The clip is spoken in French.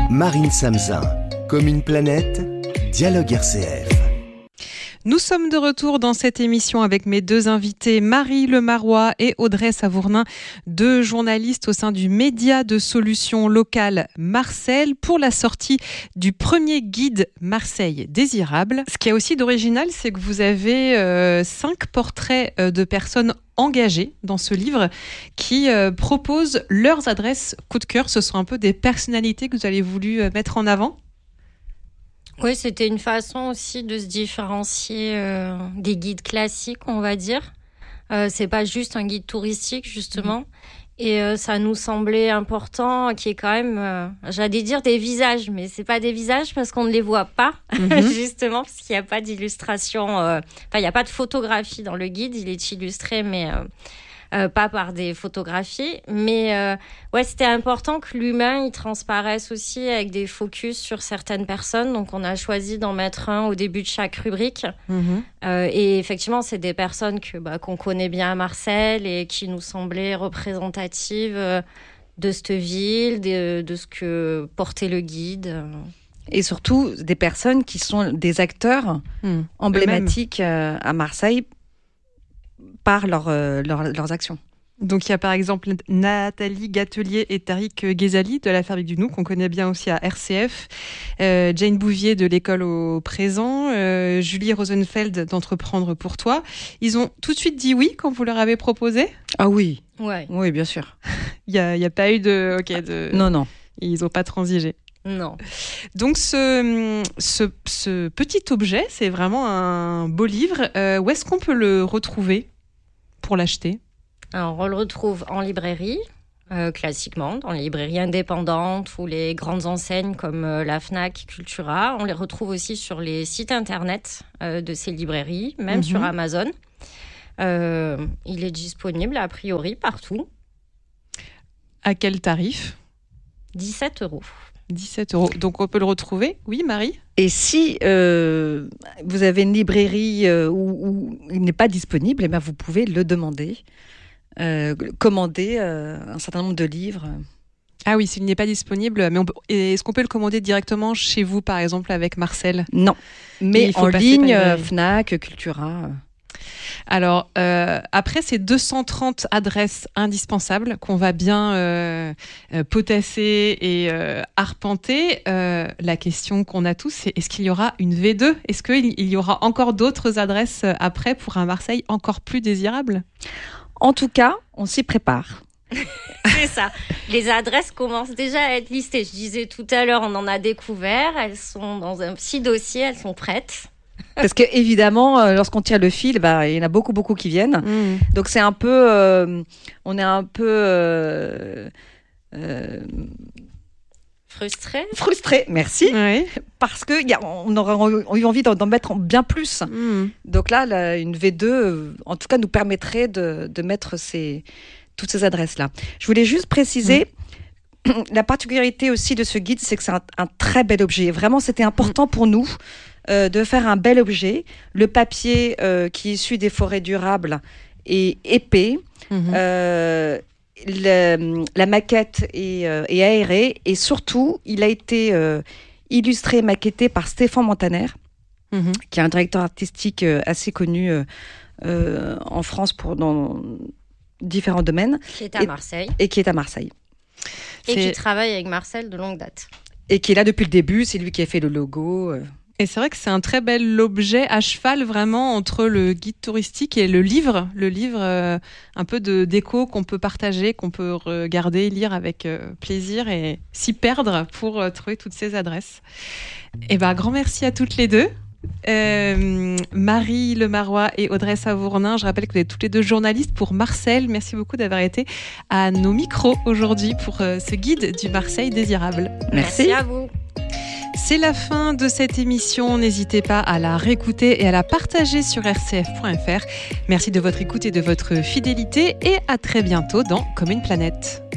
Marine Samzin, comme une planète, Dialogue RCF. Nous sommes de retour dans cette émission avec mes deux invités, Marie Lemarois et Audrey Savournin, deux journalistes au sein du média de solutions locales Marcel, pour la sortie du premier guide Marseille désirable. Ce qui est aussi d'original, c'est que vous avez 5 portraits de personnes engagées dans ce livre qui proposent leurs adresses coup de cœur. Ce sont un peu des personnalités que vous avez voulu mettre en avant. Oui, c'était une façon aussi de se différencier des guides classiques, on va dire. C'est pas juste un guide touristique, justement. Et ça nous semblait important qu'il y ait quand même, j'allais dire des visages, mais c'est pas des visages parce qu'on ne les voit pas, justement, parce qu'il n'y a pas d'illustration, il n'y a pas de photographie dans le guide, il est illustré, mais pas par des photographies. Mais c'était important que l'humain, il transparaisse aussi avec des focus sur certaines personnes. Donc, on a choisi d'en mettre un au début de chaque rubrique. Et effectivement, c'est des personnes qu'on connaît bien à Marseille et qui nous semblaient représentatives de cette ville, de ce que portait le guide. Et surtout, des personnes qui sont des acteurs emblématiques à Marseille par leurs actions. Donc il y a par exemple Nathalie Gatelier et Tariq Ghezali de la Fabrique du Nou, qu'on connaît bien aussi à RCF, Jane Bouvier de l'École au présent, Julie Rosenfeld d'Entreprendre pour toi. Ils ont tout de suite dit oui quand vous leur avez proposé ? Ah oui, ouais. Oui, bien sûr. Il y a pas eu de... Non. Ils n'ont pas transigé. Non. Donc ce petit objet, c'est vraiment un beau livre. Où est-ce qu'on peut le retrouver pour l'acheter ? Alors, on le retrouve en librairie, classiquement, dans les librairies indépendantes ou les grandes enseignes comme la Fnac, Cultura. On les retrouve aussi sur les sites internet de ces librairies, même sur Amazon. Il est disponible a priori partout. À quel tarif ? 17 €. 17 €. Donc on peut le retrouver, oui Marie ? Et si vous avez une librairie où il n'est pas disponible, vous pouvez le demander, commander un certain nombre de livres. Ah oui, s'il n'est pas disponible, mais est-ce qu'on peut le commander directement chez vous, par exemple, avec Marcel ? Non, mais en ligne, Fnac, Cultura... Alors, après ces 230 adresses indispensables qu'on va bien potasser et arpenter, la question qu'on a tous, c'est est-ce qu'il y aura une V2 ? Est-ce qu'il y aura encore d'autres adresses après pour un Marseille encore plus désirable ? En tout cas, on s'y prépare. C'est ça. Les adresses commencent déjà à être listées. Je disais tout à l'heure, on en a découvert. Elles sont dans un petit dossier, elles sont prêtes. Parce que évidemment, lorsqu'on tire le fil, il y en a beaucoup qui viennent. Donc c'est un peu, on est un peu frustré. Merci. Oui. Parce que on aurait eu envie d'en mettre bien plus. Donc là, une V2, en tout cas, nous permettrait de mettre toutes ces adresses-là. Je voulais juste préciser. La particularité aussi de ce guide, c'est que c'est un très bel objet. Vraiment, c'était important pour nous de faire un bel objet. Le papier qui est issu des forêts durables est épais. La maquette est aérée. Et surtout, il a été illustré et maquetté par Stéphane Montaner, qui est un directeur artistique assez connu en France dans différents domaines. Qui est à Marseille. Et qui est à Marseille. Et qui travaille avec Marcel de longue date. Et qui est là depuis le début, c'est lui qui a fait le logo. Et c'est vrai que c'est un très bel objet à cheval vraiment entre le guide touristique et le livre. Le livre, un peu de déco qu'on peut partager, qu'on peut regarder, lire avec plaisir et s'y perdre pour trouver toutes ces adresses. Et grand merci à toutes les deux. Marie Lemarois et Audrey Savournin, je rappelle que vous êtes toutes les deux journalistes pour Marcel. Merci beaucoup d'avoir été à nos micros aujourd'hui pour ce guide du Marseille désirable. Merci à vous. C'est la fin de cette émission. N'hésitez pas à la réécouter et à la partager sur rcf.fr. Merci de votre écoute et de votre fidélité et à très bientôt dans Comme une planète.